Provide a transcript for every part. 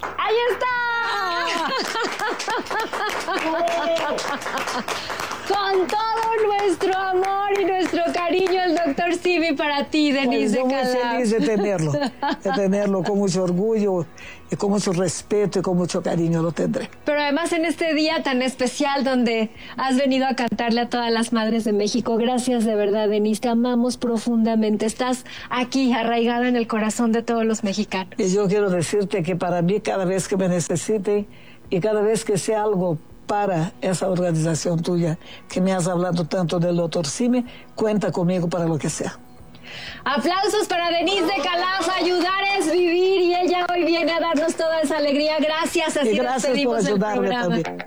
¡Ahí está! Con todo nuestro amor y nuestro cariño, el doctor Simi para ti, Denise de Calaf. Muy feliz de tenerlo con mucho orgullo y con mucho respeto y con mucho cariño lo tendré. Pero además en este día tan especial donde has venido a cantarle a todas las madres de México, gracias de verdad, Denise, te amamos profundamente. Estás aquí, arraigada en el corazón de todos los mexicanos. Y yo quiero decirte que para mí, cada vez que me necesiten y cada vez que sea algo para esa organización tuya, que me has hablado tanto del doctor Simi, cuenta conmigo para lo que sea. Aplausos para Denise de Calaf. Ayudar es vivir, y ella hoy viene a darnos toda esa alegría. Gracias, así y gracias por ayudarme también.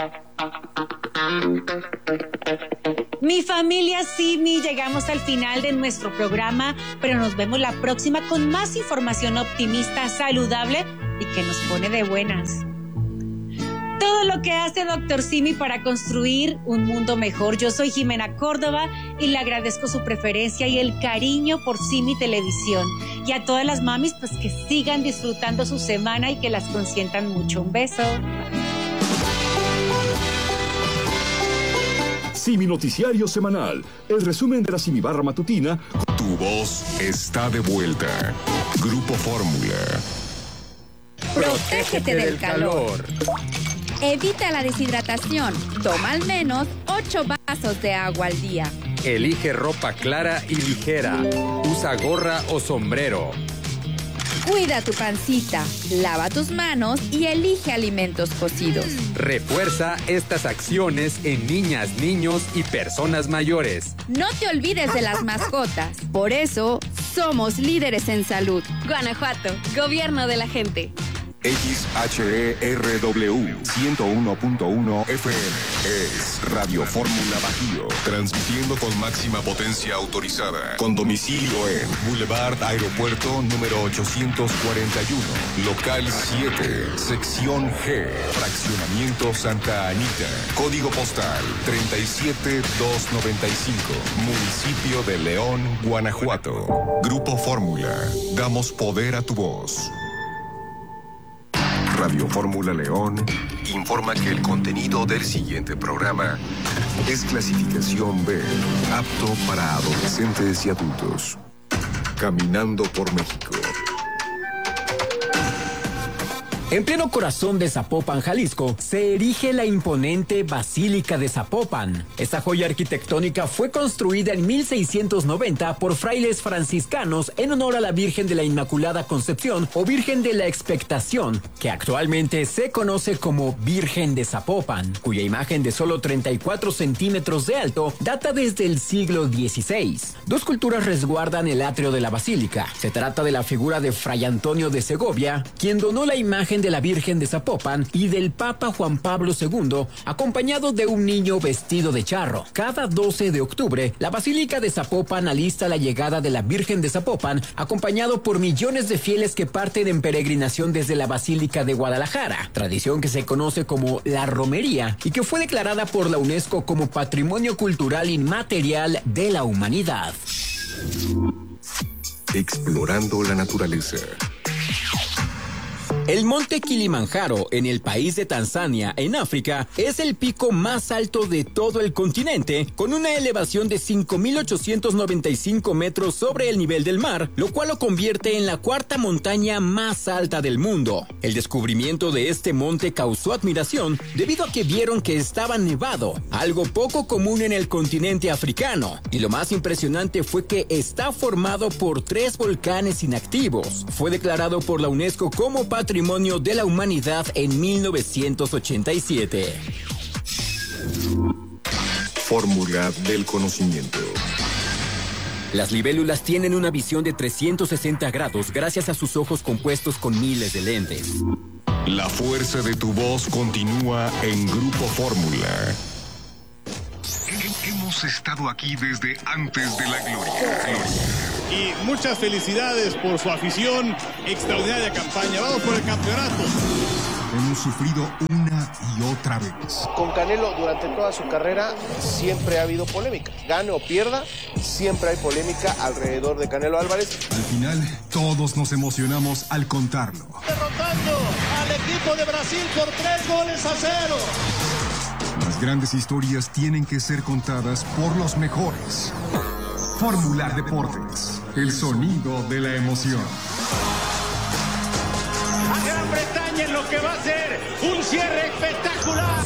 Mi familia Simi, llegamos al final de nuestro programa, pero nos vemos la próxima con más información optimista, saludable y que nos pone de buenas. Todo lo que hace Dr. Simi para construir un mundo mejor. Yo soy Jimena Córdoba y le agradezco su preferencia y el cariño por Simi Televisión. Y a todas las mamis, pues que sigan disfrutando su semana y que las consientan mucho. Un beso. Simi Noticiario Semanal, el resumen de la Simi Barra Matutina. Tu voz está de vuelta. Grupo Fórmula. Protégete del calor. Evita la deshidratación. Toma al menos 8 vasos de agua al día. Elige ropa clara y ligera. Usa gorra o sombrero. Cuida tu pancita, lava tus manos y elige alimentos cocidos. Refuerza estas acciones en niñas, niños y personas mayores. No te olvides de las mascotas. Por eso, somos líderes en salud. Guanajuato, gobierno de la gente. XHERW 101.1 FM es Radio Fórmula Bajío, transmitiendo con máxima potencia autorizada, con domicilio en Boulevard Aeropuerto número 841, local 7, sección G, fraccionamiento Santa Anita, código postal 37295, municipio de León, Guanajuato. Grupo Fórmula, damos poder a tu voz. Radio Fórmula León informa que el contenido del siguiente programa es clasificación B, apto para adolescentes y adultos. Caminando por México. En pleno corazón de Zapopan, Jalisco, se erige la imponente Basílica de Zapopan. Esta joya arquitectónica fue construida en 1690 por frailes franciscanos en honor a la Virgen de la Inmaculada Concepción o Virgen de la Expectación, que actualmente se conoce como Virgen de Zapopan, cuya imagen de solo 34 centímetros de alto data desde el siglo XVI. Dos culturas resguardan el atrio de la basílica. Se trata de la figura de Fray Antonio de Segovia, quien donó la imagen de la Virgen de Zapopan, y del Papa Juan Pablo II, acompañado de un niño vestido de charro. Cada 12 de octubre, la Basílica de Zapopan alista la llegada de la Virgen de Zapopan, acompañado por millones de fieles que parten en peregrinación desde la Basílica de Guadalajara, tradición que se conoce como la romería y que fue declarada por la UNESCO como Patrimonio Cultural Inmaterial de la Humanidad. Explorando la naturaleza. El monte Kilimanjaro, en el país de Tanzania, en África, es el pico más alto de todo el continente, con una elevación de 5.895 metros sobre el nivel del mar, lo cual lo convierte en la cuarta montaña más alta del mundo. El descubrimiento de este monte causó admiración debido a que vieron que estaba nevado, algo poco común en el continente africano. Y lo más impresionante fue que está formado por 3 volcanes inactivos. Fue declarado por la UNESCO como Patrimonio de la Humanidad en 1987. Fórmula del conocimiento. Las libélulas tienen una visión de 360 grados gracias a sus ojos compuestos con miles de lentes. La fuerza de tu voz continúa en Grupo Fórmula. Hemos estado aquí desde antes de la gloria. Y muchas felicidades por su afición, extraordinaria campaña. Vamos por el campeonato. Hemos sufrido una y otra vez. Con Canelo durante toda su carrera siempre ha habido polémica. Gane o pierda, siempre hay polémica alrededor de Canelo Álvarez. Al final, todos nos emocionamos al contarlo. Derrotando al equipo de Brasil por 3-0. Las grandes historias tienen que ser contadas por los mejores. Fórmula Deportes, el sonido de la emoción. A Gran Bretaña en lo que va a ser un cierre espectacular.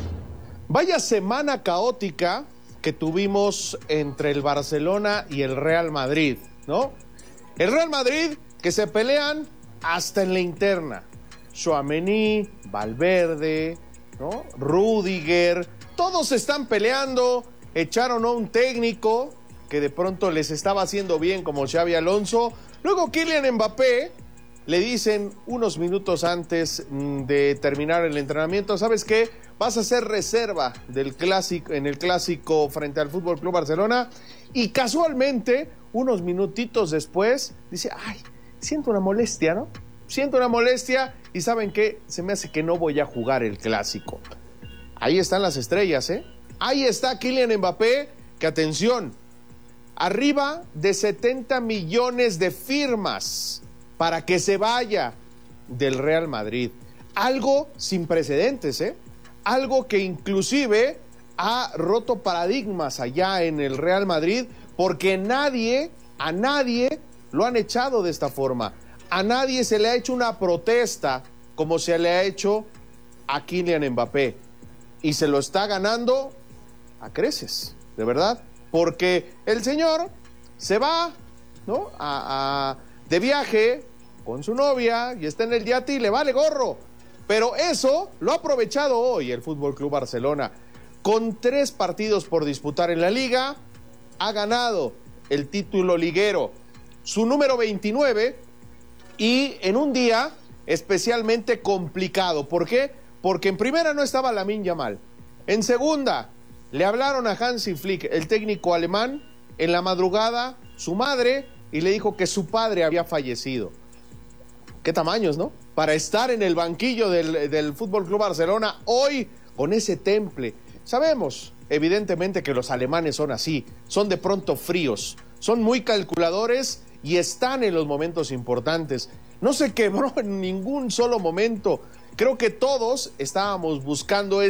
Vaya semana caótica que tuvimos entre el Barcelona y el Real Madrid, ¿no? El Real Madrid que se pelean hasta en la interna. Tchouaméni, Valverde, ¿no? Rüdiger, todos están peleando. Echaron a un técnico que de pronto les estaba haciendo bien como Xabi Alonso. Luego Kylian Mbappé le dicen unos minutos antes de terminar el entrenamiento, ¿sabes qué? Vas a ser reserva del clásico, en el clásico frente al FC Barcelona. Y casualmente, unos minutitos después, dice, ay, siento una molestia, ¿no? Siento una molestia y ¿saben qué? Se me hace que no voy a jugar el clásico. Ahí están las estrellas, ¿eh? Ahí está Kylian Mbappé, que atención, arriba de 70 millones de firmas para que se vaya del Real Madrid. Algo sin precedentes, ¿eh? Algo que inclusive ha roto paradigmas allá en el Real Madrid, porque a nadie lo han echado de esta forma. A nadie se le ha hecho una protesta como se le ha hecho a Kylian Mbappé. Y se lo está ganando a creces, de verdad. Porque el señor se va, ¿no? De viaje con su novia y está en el yate y le vale gorro. Pero eso lo ha aprovechado hoy el FC Barcelona. Con 3 partidos por disputar en la liga, ha ganado el título liguero, su número 29, y en un día especialmente complicado. ¿Por qué? Porque en primera no estaba Lamine Yamal. En segunda, le hablaron a Hansi Flick, el técnico alemán, en la madrugada, su madre, y le dijo que su padre había fallecido. Qué tamaños, ¿no? Para estar en el banquillo del FC Barcelona hoy con ese temple. Sabemos, evidentemente, que los alemanes son así, son de pronto fríos, son muy calculadores y están en los momentos importantes. No se quebró en ningún solo momento. Creo que todos estábamos buscando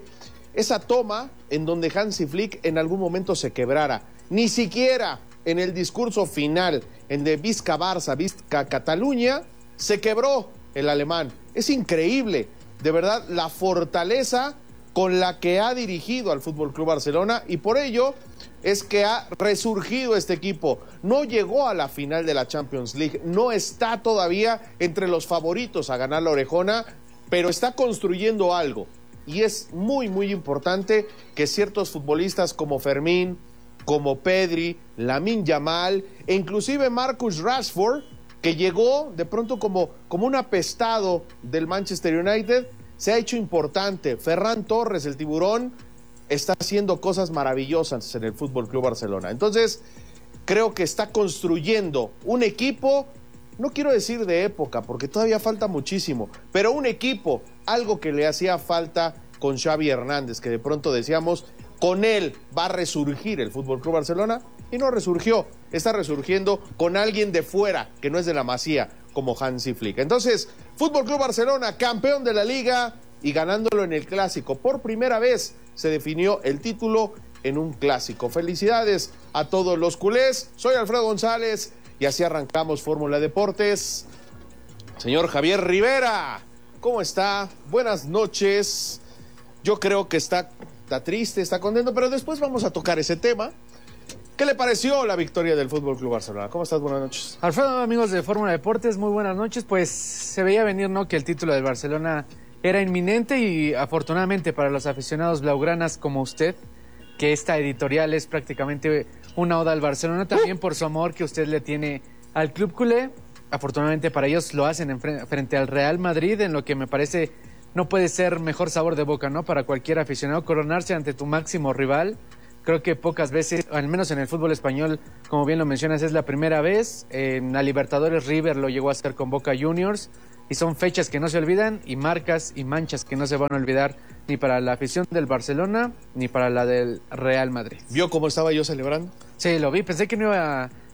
esa toma en donde Hansi Flick en algún momento se quebrara. Ni siquiera en el discurso final, en de Visca Barça, Visca Cataluña, se quebró el alemán. Es increíble, de verdad, la fortaleza con la que ha dirigido al FC Barcelona, y por ello es que ha resurgido este equipo. No llegó a la final de la Champions League, no está todavía entre los favoritos a ganar la orejona, pero está construyendo algo. Y es muy, muy importante que ciertos futbolistas como Fermín, como Pedri, Lamine Yamal, e inclusive Marcus Rashford, que llegó de pronto como un apestado del Manchester United, se ha hecho importante. Ferran Torres, el tiburón, está haciendo cosas maravillosas en el FC Barcelona. Entonces, creo que está construyendo un equipo, no quiero decir de época, porque todavía falta muchísimo, pero un equipo, algo que le hacía falta con Xavi Hernández, que de pronto decíamos, con él va a resurgir el FC Barcelona, y no resurgió, está resurgiendo con alguien de fuera, que no es de la Masía, como Hansi Flick. Entonces, FC Barcelona, campeón de la Liga, y ganándolo en el Clásico. Por primera vez se definió el título en un Clásico. Felicidades a todos los culés. Soy Alfredo González, y así arrancamos Fórmula Deportes. Señor Javier Rivera, ¿cómo está? Buenas noches. Yo creo que está triste, está contento, pero después vamos a tocar ese tema. ¿Qué le pareció la victoria del FC Barcelona? ¿Cómo estás? Buenas noches. Alfredo, amigos de Fórmula Deportes, muy buenas noches. Pues se veía venir, ¿no?, que el título del Barcelona era inminente, y afortunadamente para los aficionados blaugranas como usted, que esta editorial es prácticamente una oda al Barcelona, también por su amor que usted le tiene al club culé. Afortunadamente para ellos lo hacen frente al Real Madrid, en lo que me parece no puede ser mejor sabor de boca, ¿no?, para cualquier aficionado, coronarse ante tu máximo rival. Creo que pocas veces, al menos en el fútbol español, como bien lo mencionas, es la primera vez. En la Libertadores River lo llegó a hacer con Boca Juniors, y son fechas que no se olvidan, y marcas y manchas que no se van a olvidar ni para la afición del Barcelona ni para la del Real Madrid. ¿Vio cómo estaba yo celebrando? Sí, lo vi, pensé que no iba a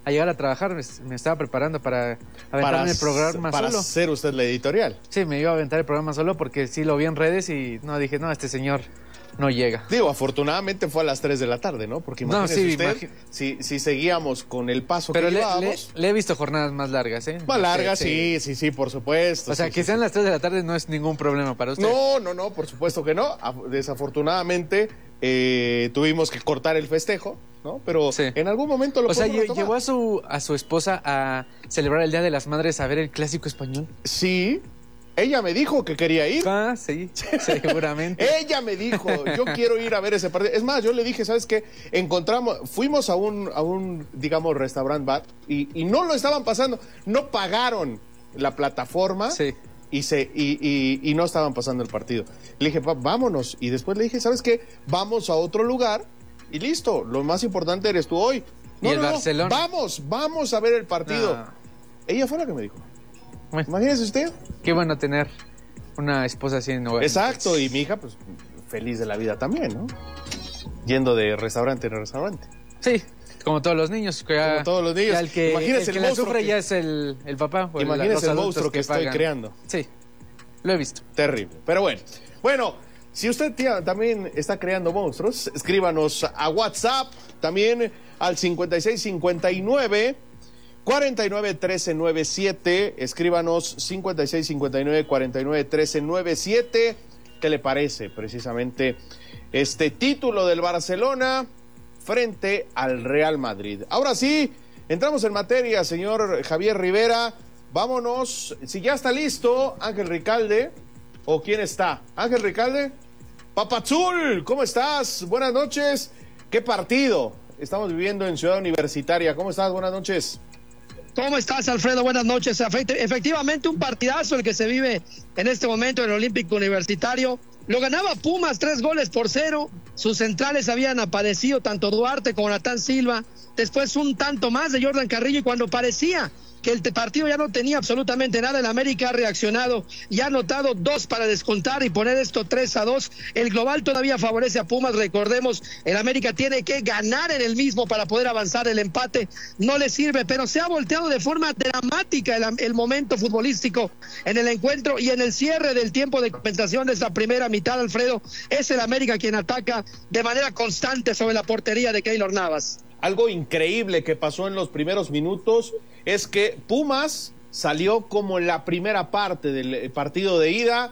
a llegar a trabajar, me estaba preparando para aventarme el programa para solo. Para hacer usted la editorial. Sí, me iba a aventar el programa solo porque sí lo vi en redes y no, dije, no, este señor no llega. Digo, afortunadamente fue a las 3 de la tarde, ¿no? Porque imagínese usted, si seguíamos con el paso que llevábamos... le he visto jornadas más largas, ¿eh? Más largas, sí, por supuesto. O sea, que sean las 3 de la tarde no es ningún problema para usted. No, por supuesto que no. Desafortunadamente tuvimos que cortar el festejo, ¿no? Pero en algún momento lo podemos retomar. ¿Llevó a su esposa a celebrar el Día de las Madres a ver el Clásico Español? Sí. Ella me dijo que quería ir. Ah, sí, seguramente. Ella me dijo, yo quiero ir a ver ese partido. Es más, yo le dije, ¿sabes qué? Fuimos a un digamos, restaurant bar y no lo estaban pasando. No pagaron la plataforma y no estaban pasando el partido. Le dije, vámonos. Y después le dije, ¿sabes qué? Vamos a otro lugar y listo. Lo más importante eres tú hoy. Barcelona. Vamos a ver el partido. No. Ella fue la que me dijo. Bueno, imagínese usted. Qué bueno tener una esposa así en hogar. Exacto, y mi hija, pues, feliz de la vida también, ¿no? Yendo de restaurante en restaurante. Sí, como todos los niños. Como todos los niños. Imagínese el que la sufre ya es el papá. Imagínese el monstruo que estoy creando. Sí, lo he visto. Terrible, pero bueno. Si usted también está creando monstruos, escríbanos a WhatsApp, también al 5659 491397, escríbanos 5659-491397. ¿Qué le parece precisamente este título del Barcelona frente al Real Madrid? Ahora sí, entramos en materia, señor Javier Rivera. Vámonos, si ya está listo Ángel Ricalde, ¿o quién está? Ángel Ricalde, Papazul, ¿cómo estás? Buenas noches. ¿Qué partido estamos viviendo en Ciudad Universitaria? ¿Cómo estás? Buenas noches. ¿Cómo estás, Alfredo? Buenas noches. Efectivamente, un partidazo el que se vive en este momento en el Olímpico Universitario. Lo ganaba Pumas 3-0. Sus centrales habían aparecido, tanto Duarte como Natán Silva. Después un tanto más de Jordan Carrillo, y cuando parecía que el partido ya no tenía absolutamente nada, el América ha reaccionado y ha anotado 2 para descontar y poner esto 3-2. El global todavía favorece a Pumas. Recordemos, el América tiene que ganar en el mismo para poder avanzar. El empate no le sirve, pero se ha volteado de forma dramática el momento futbolístico en el encuentro, y en el cierre del tiempo de compensación de esta primera mitad, Alfredo, es el América quien ataca de manera constante sobre la portería de Keylor Navas. Algo increíble que pasó en los primeros minutos es que Pumas salió como en la primera parte del partido de ida,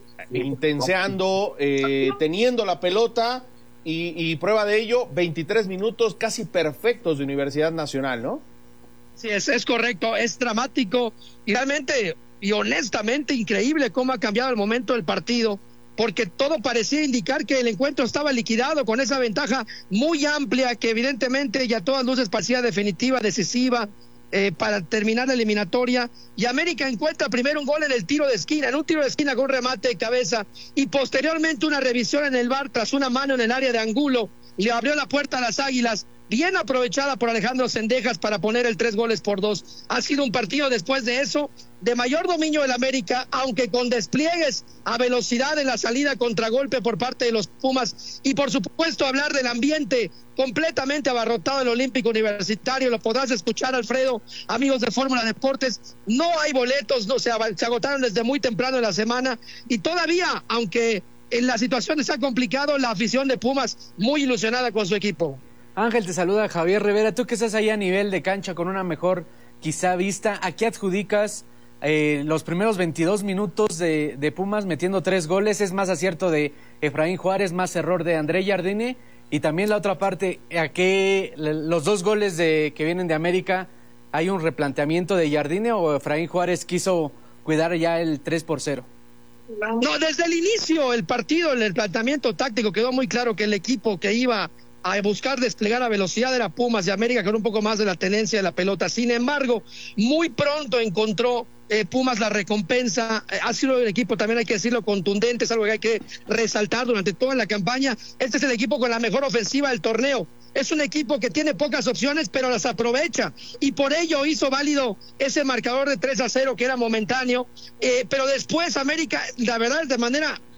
intenseando, teniendo la pelota, y prueba de ello, 23 minutos casi perfectos de Universidad Nacional, ¿no? Sí, es correcto, es dramático y realmente y honestamente increíble cómo ha cambiado el momento del partido, porque todo parecía indicar que el encuentro estaba liquidado con esa ventaja muy amplia que evidentemente ya a todas luces parecía definitiva, decisiva para terminar la eliminatoria. Y América encuentra primero un gol en el tiro de esquina, en un tiro de esquina con remate de cabeza, y posteriormente una revisión en el VAR tras una mano en el área de Angulo, le abrió la puerta a las Águilas, bien aprovechada por Alejandro Cendejas para poner el 3-2. Ha sido un partido después de eso de mayor dominio del América, aunque con despliegues a velocidad en la salida, contragolpe por parte de los Pumas, y por supuesto hablar del ambiente completamente abarrotado del Olímpico Universitario. Lo podrás escuchar, Alfredo, amigos de Fórmula Deportes, no hay boletos, no se agotaron desde muy temprano en la semana, y todavía, aunque en la situación está complicado, la afición de Pumas muy ilusionada con su equipo. Ángel, te saluda Javier Rivera. Tú que estás ahí a nivel de cancha con una mejor quizá vista, ¿a qué adjudicas los primeros 22 minutos de Pumas metiendo 3 goles? ¿Es más acierto de Efraín Juárez, más error de André Jardine? Y también la otra parte, ¿a qué los 2 goles que vienen de América, hay un replanteamiento de Jardine o Efraín Juárez quiso cuidar ya el 3-0? No, desde el inicio el partido, en el planteamiento táctico quedó muy claro que el equipo que iba a buscar desplegar a velocidad era Pumas de América, con un poco más de la tenencia de la pelota. Sin embargo, muy pronto encontró Pumas la recompensa. Ha sido el equipo, también hay que decirlo, contundente, es algo que hay que resaltar durante toda la campaña. Este es el equipo con la mejor ofensiva del torneo. Es un equipo que tiene pocas opciones, pero las aprovecha, y por ello hizo válido ese marcador de 3-0 que era momentáneo, pero después América, la verdad, de manera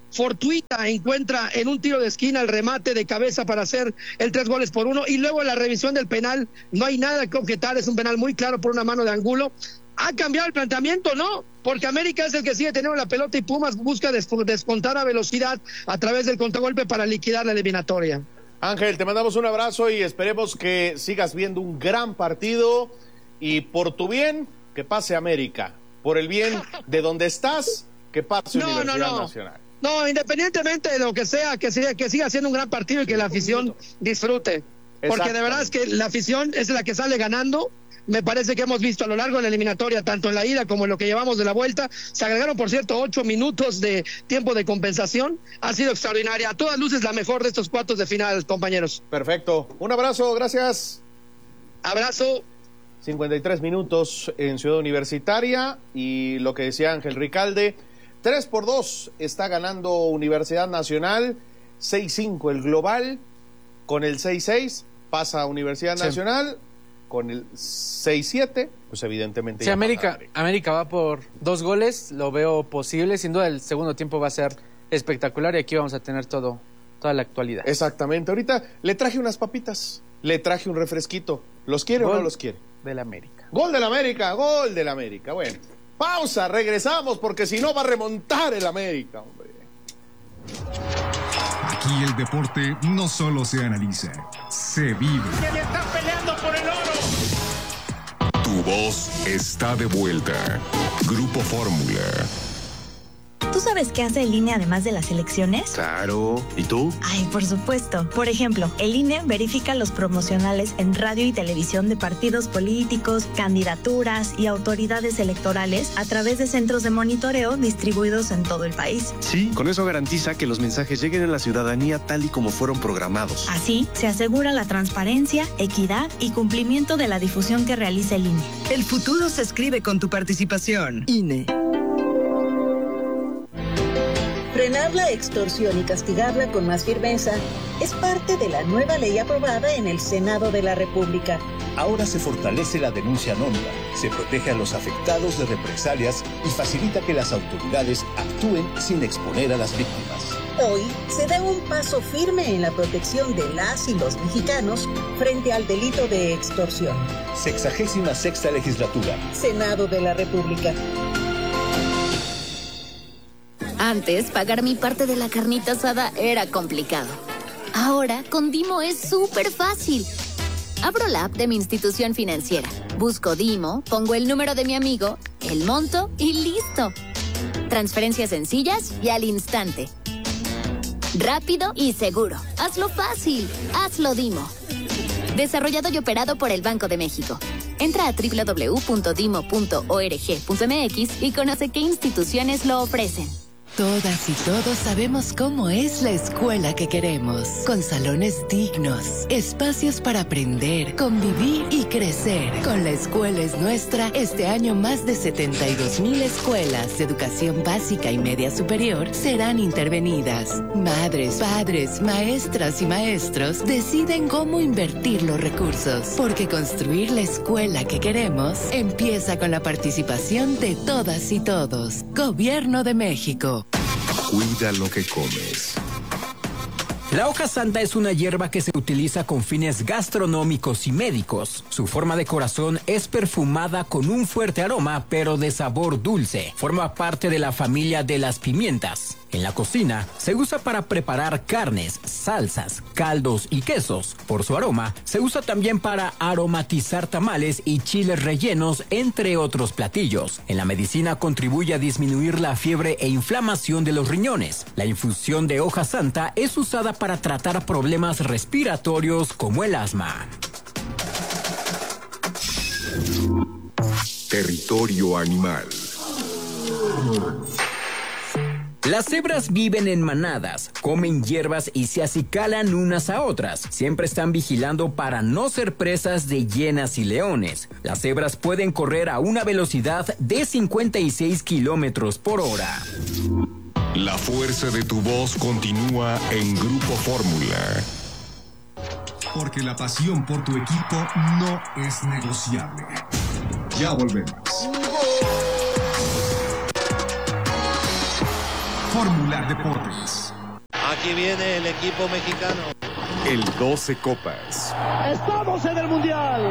fortuita encuentra en un tiro de esquina el remate de cabeza para hacer el 3-1, y luego la revisión del penal, no hay nada que objetar, es un penal muy claro por una mano de Angulo. ¿Ha cambiado el planteamiento? No, porque América es el que sigue teniendo la pelota y Pumas busca descontar a velocidad a través del contragolpe para liquidar la eliminatoria. Ángel, te mandamos un abrazo y esperemos que sigas viendo un gran partido y por tu bien, que pase América. Por el bien de donde estás, que pase Universidad Nacional. No, independientemente de lo que sea, que siga siendo un gran partido y que la afición disfrute. Porque de verdad es que la afición es la que sale ganando. Me parece que hemos visto a lo largo de la eliminatoria, tanto en la ida como en lo que llevamos de la vuelta. Se agregaron, por cierto, 8 minutos de tiempo de compensación. Ha sido extraordinaria. A todas luces, la mejor de estos cuartos de final, compañeros. Perfecto. Un abrazo, gracias. Abrazo. 53 minutos en Ciudad Universitaria. Y lo que decía Ángel Ricalde, 3-2 está ganando Universidad Nacional. 6-5 el global. Con el 6-6 pasa a Universidad Nacional. Con el 6-7, pues evidentemente... Sí, América va por 2 goles, lo veo posible. Sin duda el segundo tiempo va a ser espectacular y aquí vamos a tener toda la actualidad. Exactamente. Ahorita le traje unas papitas, le traje un refresquito. ¿Los quiere o no los quiere? Del América. Gol del América, gol del América. Bueno, pausa, regresamos porque si no va a remontar el América, hombre. Aquí el deporte no solo se analiza, se vive. ¡Que están peleando por el oro! Tu voz está de vuelta. Grupo Fórmula. ¿Tú sabes qué hace el INE además de las elecciones? Claro. ¿Y tú? Ay, por supuesto. Por ejemplo, el INE verifica los promocionales en radio y televisión de partidos políticos, candidaturas y autoridades electorales a través de centros de monitoreo distribuidos en todo el país. Sí, con eso garantiza que los mensajes lleguen a la ciudadanía tal y como fueron programados. Así, se asegura la transparencia, equidad y cumplimiento de la difusión que realiza el INE. El futuro se escribe con tu participación. INE. Frenar la extorsión y castigarla con más firmeza es parte de la nueva ley aprobada en el Senado de la República. Ahora se fortalece la denuncia anónima, se protege a los afectados de represalias y facilita que las autoridades actúen sin exponer a las víctimas. Hoy se da un paso firme en la protección de las y los mexicanos frente al delito de extorsión. 66ª legislatura. Senado de la República. Antes, pagar mi parte de la carnita asada era complicado. Ahora, con Dimo es súper fácil. Abro la app de mi institución financiera, busco Dimo, pongo el número de mi amigo, el monto y listo. Transferencias sencillas y al instante. Rápido y seguro. Hazlo fácil. Hazlo Dimo. Desarrollado y operado por el Banco de México. Entra a www.dimo.org.mx y conoce qué instituciones lo ofrecen. Todas y todos sabemos cómo es la escuela que queremos, con salones dignos, espacios para aprender, convivir y crecer. Con La Escuela es Nuestra, este año más de 72,000 escuelas de educación básica y media superior serán intervenidas. Madres, padres, maestras y maestros deciden cómo invertir los recursos, porque construir la escuela que queremos empieza con la participación de todas y todos. Gobierno de México. Cuida lo que comes. La hoja santa es una hierba que se utiliza con fines gastronómicos y médicos. Su forma de corazón es perfumada con un fuerte aroma, pero de sabor dulce. Forma parte de la familia de las pimientas. En la cocina se usa para preparar carnes, salsas, caldos y quesos. Por su aroma, se usa también para aromatizar tamales y chiles rellenos, entre otros platillos. En la medicina contribuye a disminuir la fiebre e inflamación de los riñones. La infusión de hoja santa es usada para tratar problemas respiratorios como el asma. Territorio animal. Las cebras viven en manadas, comen hierbas y se acicalan unas a otras. Siempre están vigilando para no ser presas de hienas y leones. Las cebras pueden correr a una velocidad de 56 kilómetros por hora. La fuerza de tu voz continúa en Grupo Fórmula. Porque la pasión por tu equipo no es negociable. Ya volvemos. Fórmula Deportes. Aquí viene el equipo mexicano. El 12 Copas. ¡Estamos en el Mundial!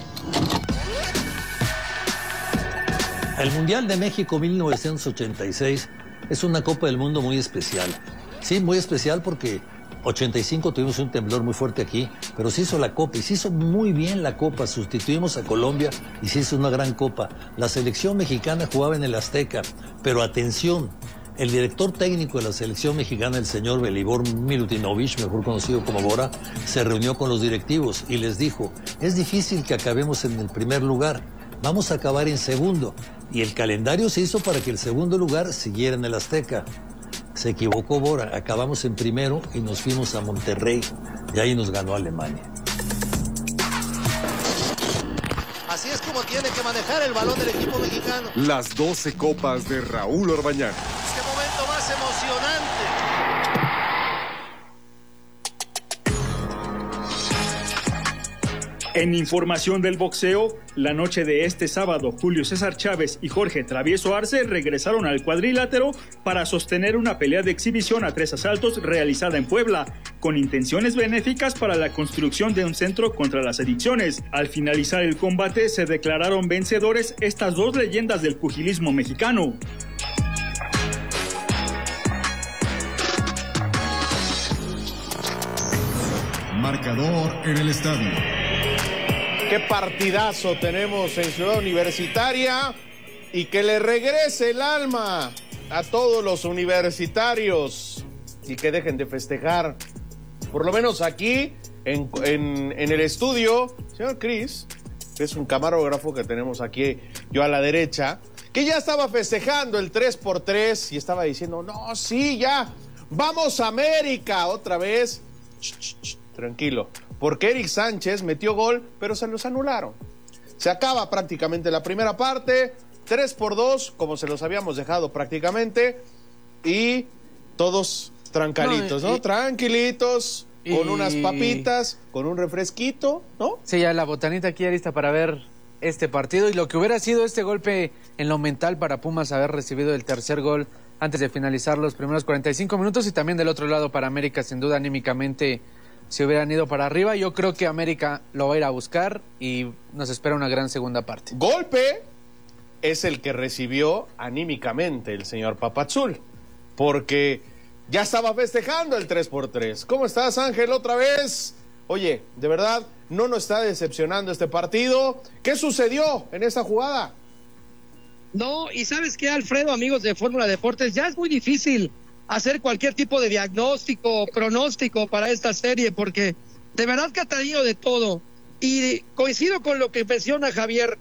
El Mundial de México 1986 es una Copa del Mundo muy especial. Sí, muy especial porque 85 tuvimos un temblor muy fuerte aquí, pero se hizo la Copa y se hizo muy bien la Copa. Sustituimos a Colombia y se hizo una gran Copa. La selección mexicana jugaba en el Azteca, pero atención, el director técnico de la selección mexicana, el señor Velibor Milutinovich, mejor conocido como Bora, se reunió con los directivos y les dijo, es difícil que acabemos en el primer lugar, vamos a acabar en segundo. Y el calendario se hizo para que el segundo lugar siguiera en el Azteca. Se equivocó Bora, acabamos en primero y nos fuimos a Monterrey y ahí nos ganó Alemania. Así es como tiene que manejar el balón del equipo mexicano. Las 12 Copas de Raúl Orbañanos. Este momento más emocionante. En información del boxeo, la noche de este sábado, Julio César Chávez y Jorge Travieso Arce regresaron al cuadrilátero para sostener una pelea de exhibición a 3 asaltos realizada en Puebla, con intenciones benéficas para la construcción de un centro contra las adicciones. Al finalizar el combate, se declararon vencedores estas dos leyendas del pugilismo mexicano. Marcador en el estadio. Qué partidazo tenemos en Ciudad Universitaria y que le regrese el alma a todos los universitarios y que dejen de festejar. Por lo menos aquí en el estudio, señor Cris, que es un camarógrafo que tenemos aquí yo a la derecha, que ya estaba festejando el 3x3 y estaba diciendo, no, sí, ya, vamos a América otra vez. Tranquilo, porque Eric Sánchez metió gol, pero se los anularon. Se acaba prácticamente la primera parte, 3-2, como se los habíamos dejado prácticamente, y todos trancalitos, ¿no? Tranquilitos, con unas papitas, con un refresquito, ¿no? Sí, ya la botanita aquí ya lista para ver este partido, y lo que hubiera sido este golpe en lo mental para Pumas haber recibido el tercer gol antes de finalizar los primeros 45 minutos, y también del otro lado para América, sin duda anímicamente se hubieran ido para arriba. Yo creo que América lo va a ir a buscar y nos espera una gran segunda parte. Golpe es el que recibió anímicamente el señor Papazul, porque ya estaba festejando el 3x3. ¿Cómo estás, Ángel, otra vez? Oye, de verdad, no nos está decepcionando este partido. ¿Qué sucedió en esa jugada? No, y ¿sabes qué, Alfredo, amigos de Fórmula Deportes? Ya es muy difícil hacer cualquier tipo de diagnóstico, pronóstico para esta serie, porque de verdad que ha traído de todo. Y coincido con lo que menciona Javier,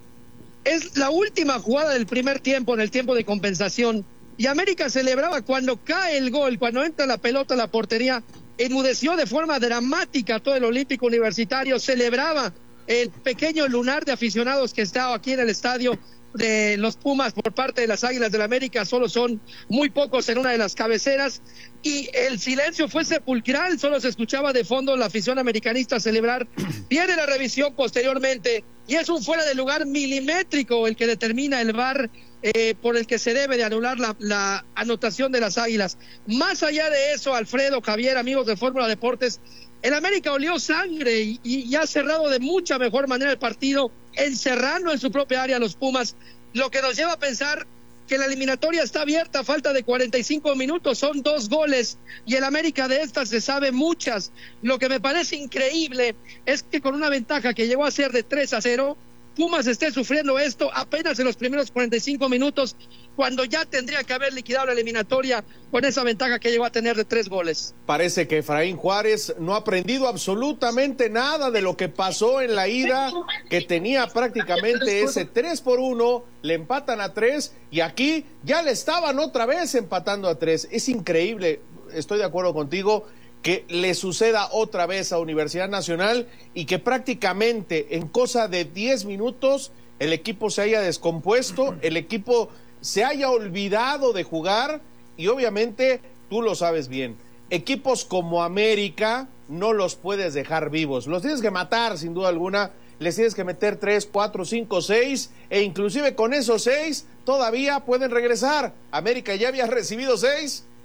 es la última jugada del primer tiempo, en el tiempo de compensación, y América celebraba cuando cae el gol, cuando entra la pelota a la portería, enmudeció de forma dramática todo el Olímpico Universitario, celebraba el pequeño lunar de aficionados que estaba aquí en el estadio de los Pumas por parte de las Águilas del América. Solo son muy pocos en una de las cabeceras y el silencio fue sepulcral, solo se escuchaba de fondo la afición americanista celebrar. Viene la revisión posteriormente y es un fuera de lugar milimétrico el que determina el VAR, por el que se debe de anular la anotación de las Águilas. Más allá de eso, Alfredo, Javier, amigos de Fórmula Deportes, el América olió sangre y ha cerrado de mucha mejor manera el partido, encerrando en su propia área a los Pumas, lo que nos lleva a pensar que la eliminatoria está abierta a falta de 45 minutos, son 2 goles y el América de estas se sabe muchas. Lo que me parece increíble es que con una ventaja que llegó a ser de 3-0, Pumas esté sufriendo esto apenas en los primeros 45 minutos, cuando ya tendría que haber liquidado la eliminatoria con esa ventaja que llegó a tener de 3 goles. Parece que Efraín Juárez no ha aprendido absolutamente nada de lo que pasó en la ida, que tenía prácticamente ese 3-1, le empatan a 3 y aquí ya le estaban otra vez empatando a 3. Es increíble, estoy de acuerdo contigo, que le suceda otra vez a Universidad Nacional y que prácticamente en cosa de 10 minutos el equipo se haya descompuesto, el equipo se haya olvidado de jugar y obviamente tú lo sabes bien, equipos como América no los puedes dejar vivos, los tienes que matar sin duda alguna, les tienes que meter 3, 4, 5, 6 e inclusive con esos 6 todavía pueden regresar. América ya había recibido 6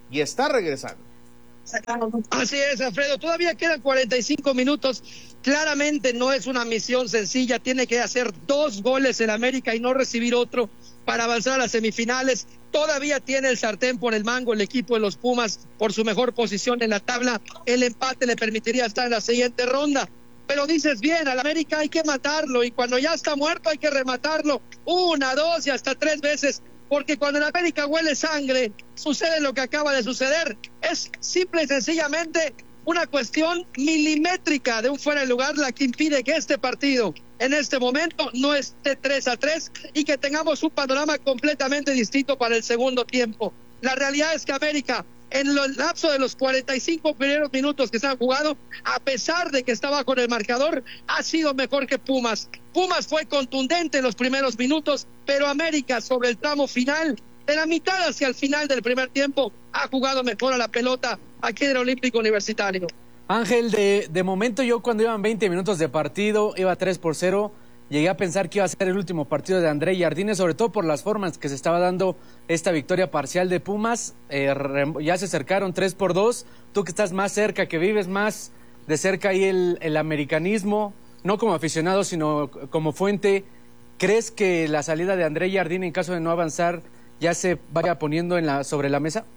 y está regresando. Así es, Alfredo, todavía quedan 45 minutos. Claramente no es una misión sencilla, tiene que hacer 2 goles en América y no recibir otro para avanzar a las semifinales. Todavía tiene el sartén por el mango el equipo de los Pumas por su mejor posición en la tabla. El empate le permitiría estar en la siguiente ronda. Pero dices bien, al América hay que matarlo y cuando ya está muerto hay que rematarlo 1, 2 y hasta 3 veces. Porque cuando en América huele sangre, sucede lo que acaba de suceder. Es simple y sencillamente una cuestión milimétrica de un fuera de lugar la que impide que este partido en este momento no esté 3-3 y que tengamos un panorama completamente distinto para el segundo tiempo. La realidad es que América, en el lapso de los 45 primeros minutos que se han jugado, a pesar de que está bajo en el marcador, ha sido mejor que Pumas. Pumas fue contundente en los primeros minutos, pero América sobre el tramo final, de la mitad hacia el final del primer tiempo, ha jugado mejor a la pelota aquí en el Olímpico Universitario. Ángel, de momento yo cuando iban 20 minutos de partido, iba 3-0, llegué a pensar que iba a ser el último partido de André Jardine, sobre todo por las formas que se estaba dando esta victoria parcial de Pumas. Ya se acercaron 3-2. Tú que estás más cerca, que vives más de cerca ahí el americanismo, no como aficionado, sino como fuente, ¿crees que la salida de André Jardine, en caso de no avanzar, ya se vaya poniendo sobre la mesa?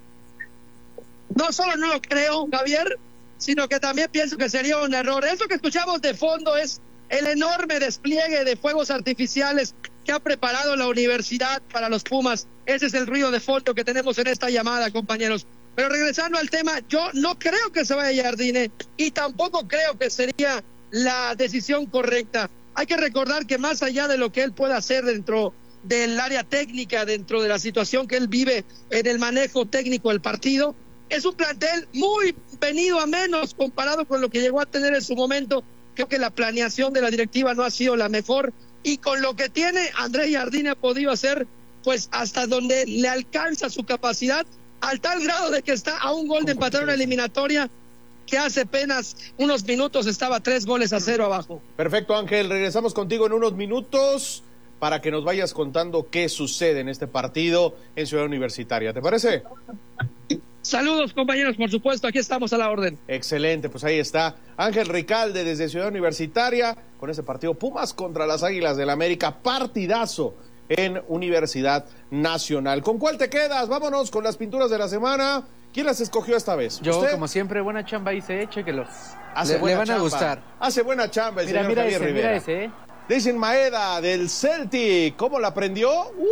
No solo no lo creo, Javier, sino que también pienso que sería un error. Eso que escuchamos de fondo es el enorme despliegue de fuegos artificiales que ha preparado la universidad para los Pumas. Ese es el ruido de fondo que tenemos en esta llamada, compañeros. Pero regresando al tema, yo no creo que se vaya Jardine y tampoco creo que sería la decisión correcta. Hay que recordar que más allá de lo que él pueda hacer dentro del área técnica, dentro de la situación que él vive en el manejo técnico del partido, es un plantel muy venido a menos comparado con lo que llegó a tener en su momento. Creo que la planeación de la directiva no ha sido la mejor y con lo que tiene André Jardine ha podido hacer pues hasta donde le alcanza su capacidad, al tal grado de que está a un gol de empatar una eliminatoria que hace apenas unos minutos estaba 3-0 abajo. Perfecto, Ángel, regresamos contigo en unos minutos para que nos vayas contando qué sucede en este partido en Ciudad Universitaria, ¿te parece? Saludos, compañeros, por supuesto, aquí estamos a la orden. Excelente, pues ahí está Ángel Ricalde desde Ciudad Universitaria con ese partido Pumas contra las Águilas del América, partidazo en Universidad Nacional. ¿Con cuál te quedas? Vámonos con las pinturas de la semana. ¿Quién las escogió esta vez? Yo, ¿usted? como siempre, buena chamba hice, chéquelos. Le van a gustar. Hace buena chamba el señor Javier Rivera. Mira ese, Dicen Maeda del Celtic, ¿cómo la prendió?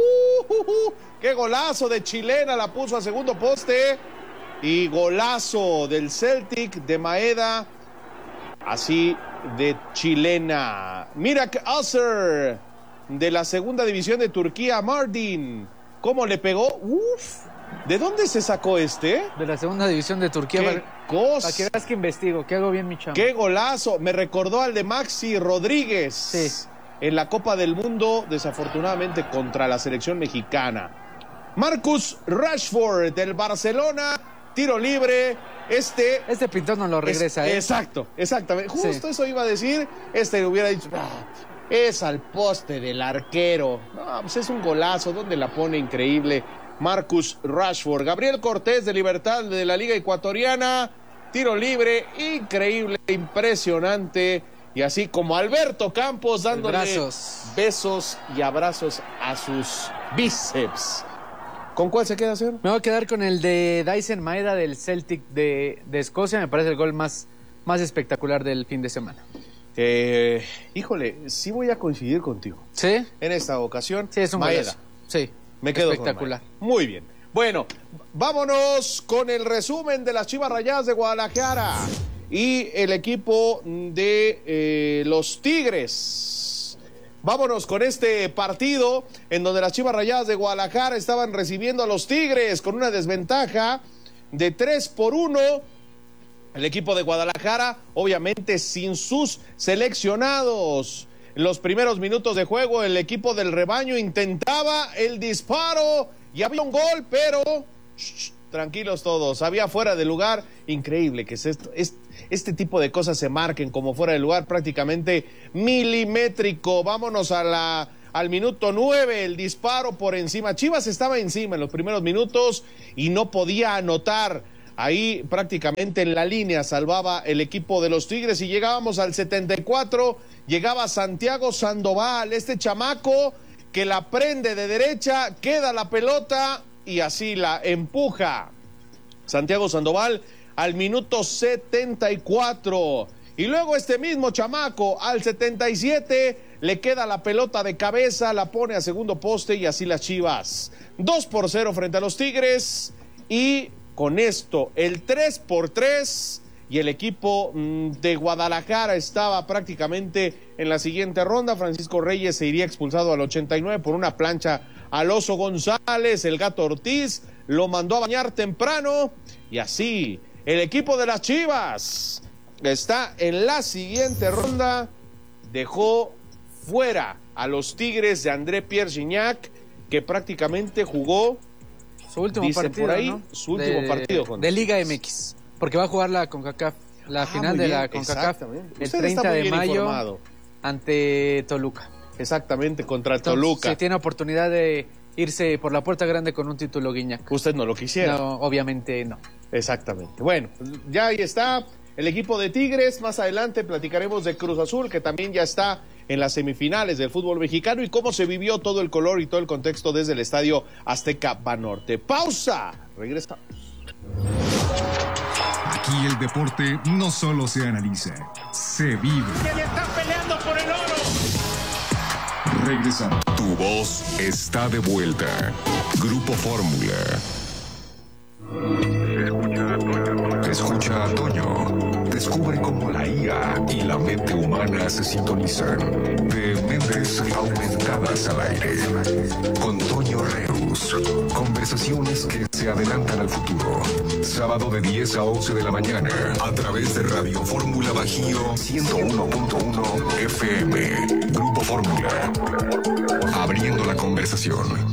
¡Qué golazo de chilena! La puso a segundo poste. Y golazo del Celtic de Maeda, así de chilena. Mirak Aser de la segunda división de Turquía, Mardin, ¿cómo le pegó? ¿De dónde se sacó este? De la segunda división de Turquía. ¡Qué cosa! Para que veas que investigo, que hago bien mi chamba. ¡Qué golazo! Me recordó al de Maxi Rodríguez. Sí. En la Copa del Mundo, desafortunadamente contra la selección mexicana. Marcus Rashford del Barcelona, tiro libre. Este pintor no lo regresa, exactamente. Justo eso iba a decir. Hubiera dicho, es al poste del arquero. No, pues es un golazo. ¿Dónde la pone? Increíble. Marcus Rashford. Gabriel Cortés de Libertad de la Liga Ecuatoriana, tiro libre. Increíble, impresionante. Y así como Alberto Campos dándole besos y abrazos a sus bíceps. ¿Con cuál se queda, señor? Me voy a quedar con el de Daizen Maeda del Celtic de Escocia. Me parece el gol más espectacular del fin de semana. Híjole, sí voy a coincidir contigo. ¿Sí? En esta ocasión. Sí, es un Maeda. Sí, me quedo espectacular. Con Maeda. Muy bien. Bueno, vámonos con el resumen de las Chivas Rayadas de Guadalajara y el equipo de los Tigres. Vámonos con este partido en donde las Chivas Rayadas de Guadalajara estaban recibiendo a los Tigres con una desventaja de 3-1. El equipo de Guadalajara, obviamente sin sus seleccionados. En los primeros minutos de juego, el equipo del rebaño intentaba el disparo y había un gol, pero tranquilos todos, había fuera de lugar. Increíble que este tipo de cosas se marquen como fuera de lugar, prácticamente milimétrico. Vámonos a la al minuto 9, el disparo por encima. Chivas estaba encima en los primeros minutos y no podía anotar. Ahí prácticamente en la línea salvaba el equipo de los Tigres y llegábamos al 74, llegaba Santiago Sandoval, este chamaco que la prende de derecha, queda la pelota y así la empuja. Santiago Sandoval al minuto 74. Y luego este mismo chamaco al 77 le queda la pelota de cabeza, la pone a segundo poste y así las Chivas 2-0 frente a los Tigres. Y con esto el 3-3 y el equipo de Guadalajara estaba prácticamente en la siguiente ronda. Francisco Reyes se iría expulsado al 89 por una plancha al Oso González. El Gato Ortiz lo mandó a bañar temprano y así el equipo de las Chivas está en la siguiente ronda. Dejó fuera a los Tigres de André Pierre Gignac, que prácticamente jugó su último partido, por ahí, ¿no? Su último partido de Liga MX, porque va a jugar la CONCACAF, la final de la CONCACAF el 30 de mayo informado. Ante Toluca. Exactamente, contra Entonces, Toluca. Se tiene oportunidad de irse por la puerta grande con un título Gignac. Usted no lo quisiera. No, obviamente no. Exactamente. Bueno, ya ahí está el equipo de Tigres. Más adelante platicaremos de Cruz Azul, que también ya está en las semifinales del fútbol mexicano, y cómo se vivió todo el color y todo el contexto desde el Estadio Azteca Banorte. Pausa. Regresamos. Aquí el deporte no solo se analiza, se vive. ¡Se le está peleando por el oro! Regresamos. Tu voz está de vuelta. Grupo Fórmula. Escucha a Toño. Descubre cómo la IA y la mente humana se sintonizan. De mentes aumentadas al aire. Con Toño Reus. Conversaciones que se adelantan al futuro. Sábado de 10 a 11 de la mañana. A través de Radio Fórmula Bajío 101.1 FM. Grupo Fórmula. Abriendo la conversación.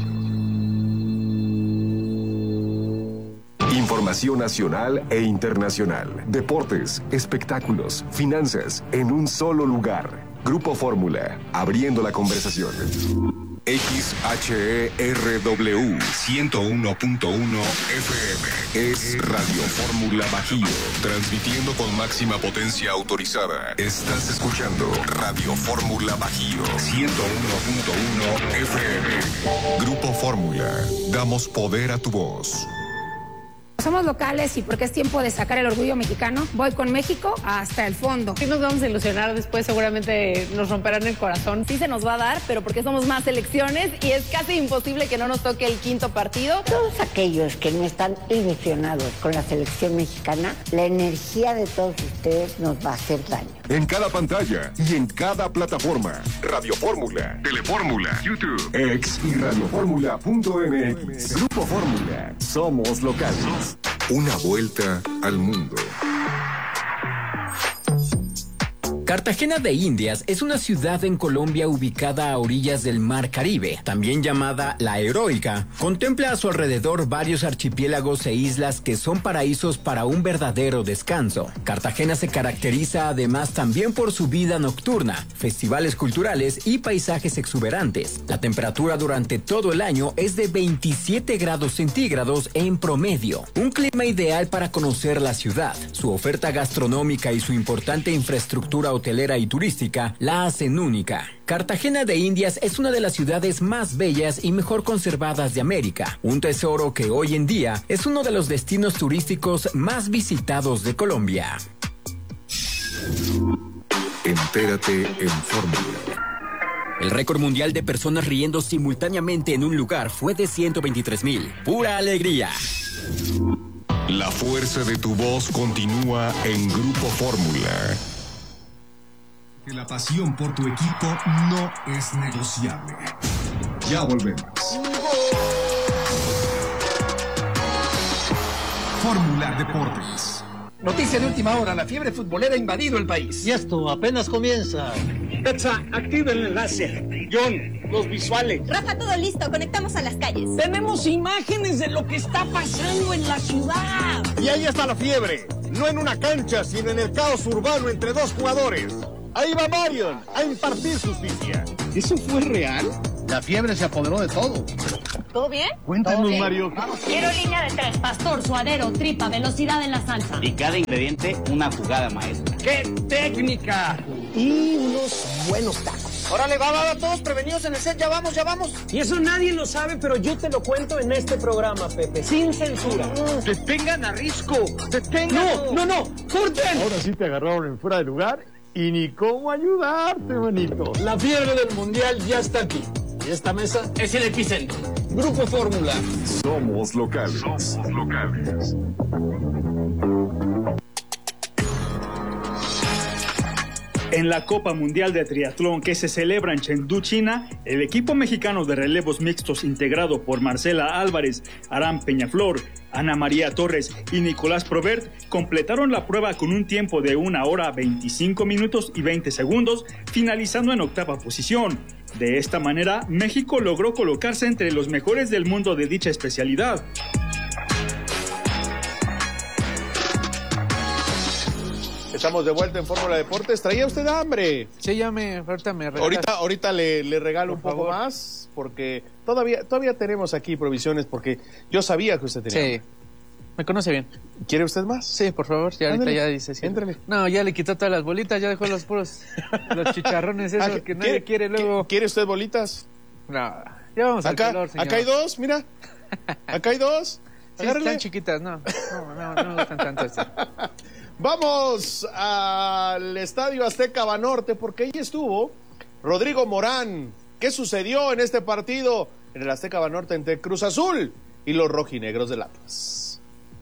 Información nacional e internacional. Deportes, espectáculos, finanzas, en un solo lugar. Grupo Fórmula, abriendo la conversación. XHERW 101.1 FM. Es Radio Fórmula Bajío. Transmitiendo con máxima potencia autorizada. Estás escuchando Radio Fórmula Bajío 101.1 FM. Grupo Fórmula. Damos poder a tu voz. Somos locales y porque es tiempo de sacar el orgullo mexicano, voy con México hasta el fondo. Sí nos vamos a ilusionar, después seguramente nos romperán el corazón. Sí se nos va a dar, pero porque somos más selecciones y es casi imposible que no nos toque el quinto partido. Todos aquellos que no están ilusionados con la selección mexicana, la energía de todos ustedes nos va a hacer daño. En cada pantalla y en cada plataforma. Radio Fórmula, Telefórmula, YouTube, X y radiofórmula.mx. Grupo Fórmula. Somos locales. Una vuelta al mundo. Cartagena de Indias es una ciudad en Colombia ubicada a orillas del Mar Caribe, también llamada La Heroica. Contempla a su alrededor varios archipiélagos e islas que son paraísos para un verdadero descanso. Cartagena se caracteriza además también por su vida nocturna, festivales culturales y paisajes exuberantes. La temperatura durante todo el año es de 27 grados centígrados en promedio. Un clima ideal para conocer la ciudad. Su oferta gastronómica y su importante infraestructura hotelera y turística la hacen única. Cartagena de Indias es una de las ciudades más bellas y mejor conservadas de América, un tesoro que hoy en día es uno de los destinos turísticos más visitados de Colombia. Entérate en Fórmula. El récord mundial de personas riendo simultáneamente en un lugar fue de 123,000. ¡Pura alegría! La fuerza de tu voz continúa en Grupo Fórmula. Que la pasión por tu equipo no es negociable. Ya volvemos. Fórmula Deportes. Noticia de última hora, la fiebre futbolera ha invadido el país. Y esto apenas comienza. Petsa, activa el enlace. John, los visuales. Rafa, todo listo, conectamos a las calles. Tenemos imágenes de lo que está pasando en la ciudad. Y ahí está la fiebre. No en una cancha, sino en el caos urbano entre dos jugadores. Ahí va Marion a impartir justicia. ¿Eso fue real? La fiebre se apoderó de todo. ¿Todo bien? Cuéntanos, Mario. Quiero línea de 3, pastor, suadero, tripa, velocidad en la salsa. Y cada ingrediente una jugada maestra. ¡Qué técnica! Y unos buenos tacos. Órale, va, todos prevenidos en el set, ya vamos. Y eso nadie lo sabe, pero yo te lo cuento en este programa, Pepe, sin censura. ¡Detengan a Risco! ¡Detengan! ¡No! ¡Corten! Ahora sí te agarraron en fuera de lugar y ni cómo ayudarte, manito. La fiebre del mundial ya está aquí. Y esta mesa es el epicentro. Grupo Fórmula. Somos locales. En la Copa Mundial de Triatlón que se celebra en Chengdu, China, el equipo mexicano de relevos mixtos integrado por Marcela Álvarez, Aram Peñaflor, Ana María Torres y Nicolás Probert completaron la prueba con un tiempo de 1 hora 25 minutos y 20 segundos, finalizando en octava posición. De esta manera, México logró colocarse entre los mejores del mundo de dicha especialidad. Estamos de vuelta en Fórmula Deportes. ¿Traía usted hambre? Sí, ahorita me regalas. Ahorita le regalo un poco más, porque todavía tenemos aquí provisiones, porque yo sabía que usted tenía. Sí, me conoce bien. ¿Quiere usted más? Sí, por favor. Ya ahorita ya dice sí. Éntrale. No, ya le quitó todas las bolitas, ya dejó los chicharrones esos que nadie quiere luego. ¿Quiere usted bolitas? No, ya vamos al calor, señor. Acá hay dos, mira. Acá hay dos. Sí, están chiquitas, no me gustan tanto esto. Vamos al Estadio Azteca Banorte, porque ahí estuvo Rodrigo Morán. ¿Qué sucedió en este partido en el Azteca Banorte entre Cruz Azul y los rojinegros del Atlas?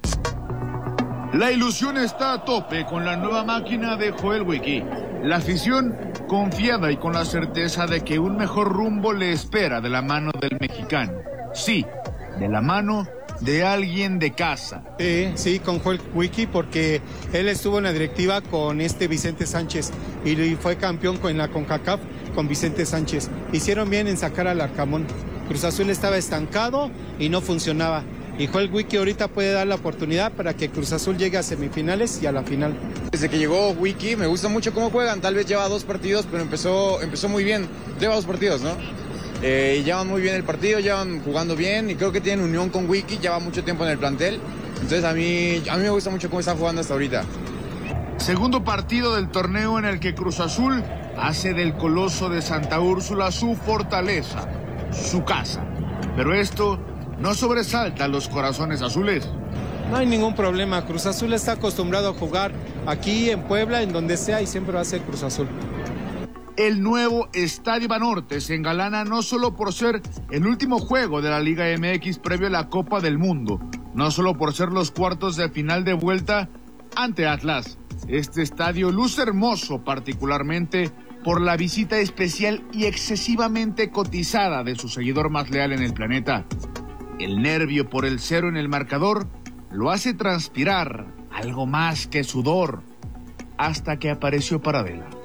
La ilusión está a tope con la nueva máquina de Joel Wiki. La afición confiada y con la certeza de que un mejor rumbo le espera de la mano del mexicano. Sí, de la mano de alguien de casa. Sí, con Joel Wiki, porque él estuvo en la directiva con Vicente Sánchez y fue campeón en la CONCACAF con Vicente Sánchez. Hicieron bien en sacar al Arcamón. Cruz Azul estaba estancado y no funcionaba. Y Joel Wiki ahorita puede dar la oportunidad para que Cruz Azul llegue a semifinales y a la final. Desde que llegó Wiki me gusta mucho cómo juegan. Tal vez lleva 2 partidos, pero empezó muy bien. Lleva 2 partidos, ¿no? Y llevan muy bien el partido, llevan jugando bien y creo que tienen unión con Wiki, lleva mucho tiempo en el plantel. Entonces a mí me gusta mucho cómo están jugando hasta ahorita. Segundo partido del torneo en el que Cruz Azul hace del Coloso de Santa Úrsula su fortaleza, su casa. Pero esto no sobresalta a los corazones azules. No hay ningún problema, Cruz Azul está acostumbrado a jugar aquí en Puebla, en donde sea, y siempre va a ser Cruz Azul. El nuevo Estadio Banorte se engalana no solo por ser el último juego de la Liga MX previo a la Copa del Mundo, no solo por ser los cuartos de final de vuelta ante Atlas. Este estadio luce hermoso particularmente por la visita especial y excesivamente cotizada de su seguidor más leal en el planeta. El nervio por el 0 en el marcador lo hace transpirar algo más que sudor, hasta que apareció Paradela.